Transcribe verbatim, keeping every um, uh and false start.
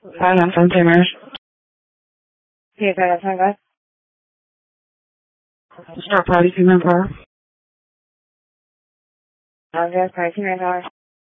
Five nine seven Tamers. P S I five five. Start party, two man power. I'll just party, two man power.